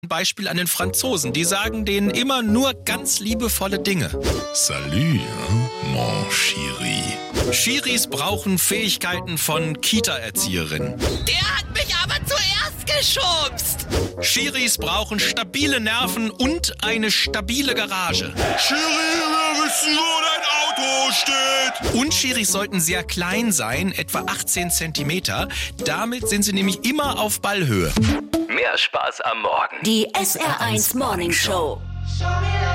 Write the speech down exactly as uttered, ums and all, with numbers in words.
Beispiel an den Franzosen. Die sagen denen immer nur ganz liebevolle Dinge. Salut, hein, mon chéri. Schiris brauchen Fähigkeiten von Kita-Erzieherinnen. Der hat mich aber zuerst geschubst. Schiris brauchen stabile Nerven und eine stabile Garage. Schiri, wir wissen, wo dein Auto steht. Und Schiris sollten sehr klein sein, etwa achtzehn Zentimeter. Damit sind sie nämlich immer auf Ballhöhe. Mehr Spaß am Morgen. Die S R eins Morning Show.